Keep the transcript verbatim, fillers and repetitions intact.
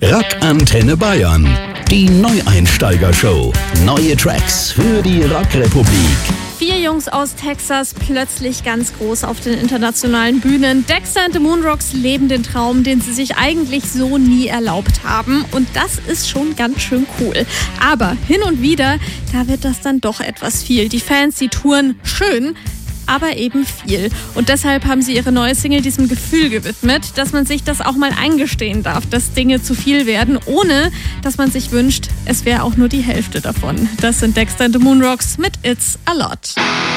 Rock Antenne Bayern. Die Neueinsteiger-Show. Neue Tracks für die Rockrepublik. Vier Jungs aus Texas, plötzlich ganz groß auf den internationalen Bühnen. Dexter and the Moonrocks leben den Traum, den sie sich eigentlich so nie erlaubt haben. Und das ist schon ganz schön cool. Aber hin und wieder, da wird das dann doch etwas viel. Die Fans, die touren schön, aber eben viel. Und deshalb haben sie ihre neue Single diesem Gefühl gewidmet, dass man sich das auch mal eingestehen darf, dass Dinge zu viel werden, ohne dass man sich wünscht, es wäre auch nur die Hälfte davon. Das sind Dexter and the Moonrocks mit It's a Lot.